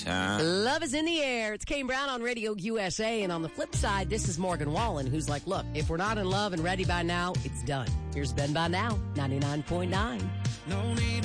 Love is in the air. It's Kane Brown on Radio USA. And on the flip side, this is Morgan Wallen, who's like, look, if we're not in love and ready by now, it's done. Here's Ben by Now, 99.9. No need